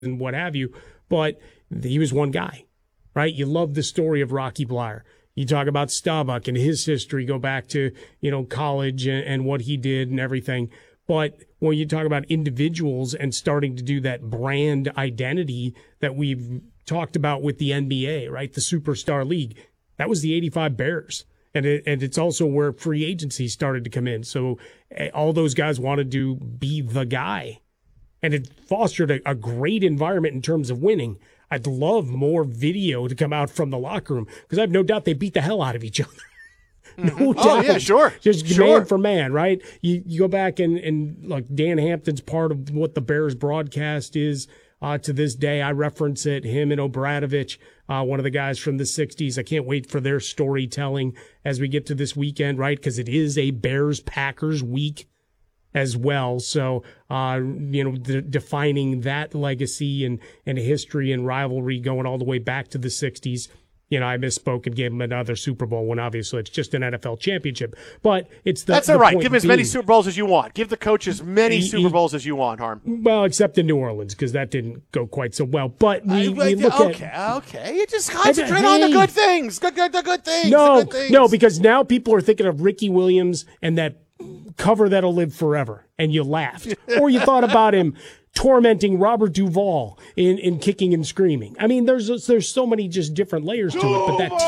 and what have you, but he was one guy, right? You love the story of Rocky Bleier. You talk about Staubach and his history, go back to, college and what he did and everything. But when you talk about individuals and starting to do that brand identity that we've talked about with the NBA, right? The Superstar League, that was the 85 Bears. And it's also where free agency started to come in. So all those guys wanted to be the guy. And it fostered a great environment in terms of winning. I'd love more video to come out from the locker room because I have no doubt they beat the hell out of each other. No doubt. Oh, yeah, sure. Just man for man, right? You go back and like Dan Hampton's part of what the Bears broadcast is to this day. I reference it, him and Obradovich, one of the guys from the 60s. I can't wait for their storytelling as we get to this weekend, right? Because it is a Bears-Packers week as well. So, defining that legacy and history and rivalry going all the way back to the 60s. I misspoke and gave him another Super Bowl when obviously it's just an NFL championship. But it's that's all right. Give him as many Super Bowls as you want. Give the coach as many Super Bowls as you want, Harm. Well, except in New Orleans because that didn't go quite so well. But we look at okay. You just concentrate on the good things. The good things. No, because now people are thinking of Ricky Williams and that cover that'll live forever, and you laughed, or you thought about him tormenting Robert Duvall in Kicking and Screaming. I mean, there's so many just different layers to it, but that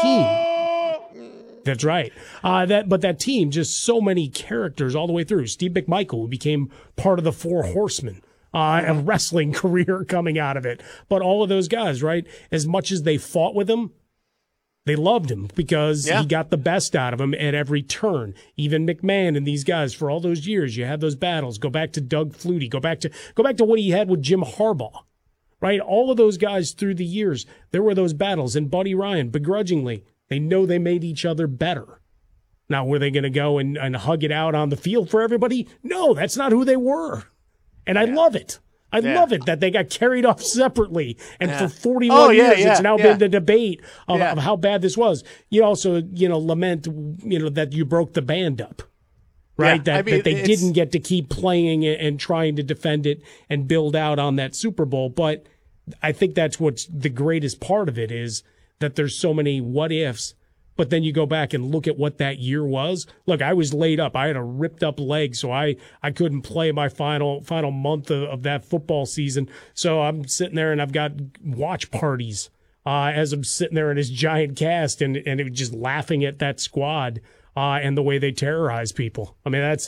team. That's right. But that team, just so many characters all the way through. Steve McMichael, who became part of the Four Horsemen, a wrestling career coming out of it. But all of those guys, right? As much as they fought with him, they loved him because he got the best out of him at every turn. Even McMahon and these guys for all those years, you had those battles. Go back to Doug Flutie. Go back to what he had with Jim Harbaugh, right? All of those guys through the years, there were those battles. And Buddy Ryan, begrudgingly, they know they made each other better. Now, were they going to go and hug it out on the field for everybody? No, that's not who they were. And I love it. I love it that they got carried off separately. And for 41 years, it's now been the debate of how bad this was. You also, lament, that you broke the band up, right? That they didn't get to keep playing and trying to defend it and build out on that Super Bowl. But I think that's what's the greatest part of it is that there's so many what ifs. But then you go back and look at what that year was. Look, I was laid up. I had a ripped up leg, so I couldn't play my final month of that football season. So I'm sitting there and I've got watch parties as I'm sitting there in this giant cast and it was just laughing at that squad and the way they terrorize people. I mean, that's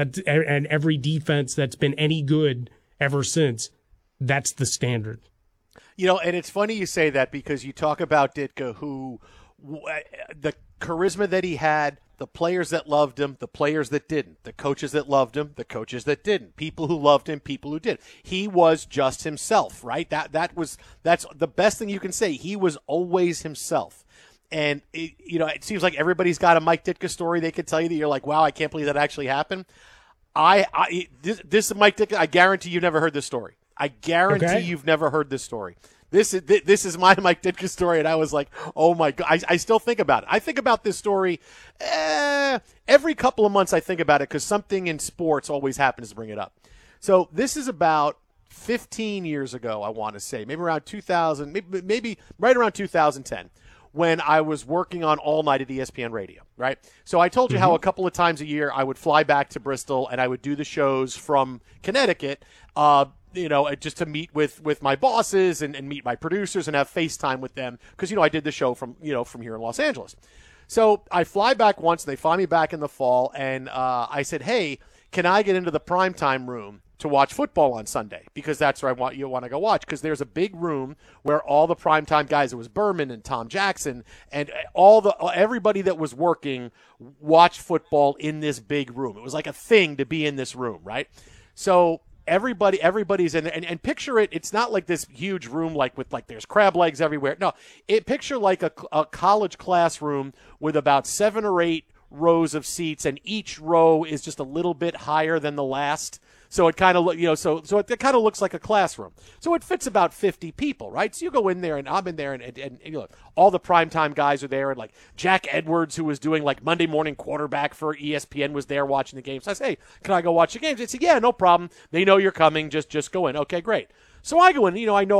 and every defense that's been any good ever since, that's the standard. And it's funny you say that because you talk about Ditka, who the charisma that he had, the players that loved him, the players that didn't, the coaches that loved him, the coaches that didn't, people who loved him, people who didn't. He was just himself, right? That's the best thing you can say. He was always himself. And it seems like everybody's got a Mike Ditka story they could tell you that you're like, wow, I can't believe that actually happened. This Mike Ditka, I guarantee you've never heard this story. I guarantee you've never heard this story. This is my Mike Ditka story, and I was like, oh, my God. I still think about it. I think about this story every couple of months I think about it because something in sports always happens to bring it up. So this is about 15 years ago, I want to say, maybe around 2000, maybe right around 2010, when I was working on All Night at ESPN Radio, right? So I told you how a couple of times a year I would fly back to Bristol, and I would do the shows from Connecticut, just to meet with my bosses and meet my producers and have FaceTime with them because, I did the show from here in Los Angeles. So I fly back once, and they fly me back in the fall, and I said, hey, can I get into the primetime room to watch football on Sunday? Because that's where you want to go watch because there's a big room where all the primetime guys, it was Berman and Tom Jackson, and everybody that was working watched football in this big room. It was like a thing to be in this room, right? So everybody's in there, and picture it. It's not like this huge room with there's crab legs everywhere. No, picture like a college classroom with about 7 or 8 rows of seats, and each row is just a little bit higher than the last. So it kind of it kind of looks like a classroom. So it fits about 50 people, right? So you go in there, and I'm in there, and all the primetime guys are there, and like Jack Edwards, who was doing like Monday morning quarterback for ESPN, was there watching the games. So I say, hey, can I go watch the games? They said, yeah, no problem. They know you're coming. Just go in. Okay, great. So I go in, I know